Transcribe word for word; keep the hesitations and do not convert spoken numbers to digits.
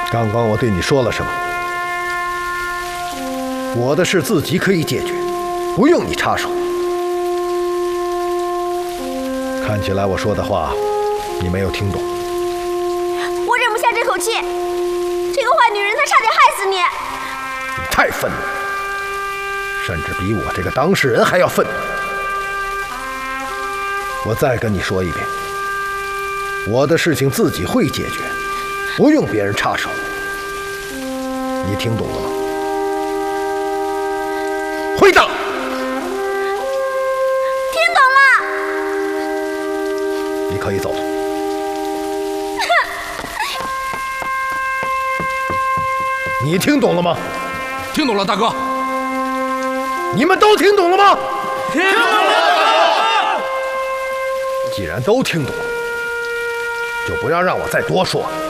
刚刚我对你说了什么？我的事自己可以解决，不用你插手。看起来我说的话你没有听懂。 我忍不下这口气，这个坏女人她差点害死你。 你太愤怒了，甚至比我这个当事人还要愤怒。我再跟你说一遍，我的事情自己会解决，不用别人插手。你听懂了吗？回答。 听懂了。 你可以走了。你听懂了吗？ 听懂了，大哥。 你们都听懂了吗？ 听懂了。 既然都听懂了，就不要让我再多说了。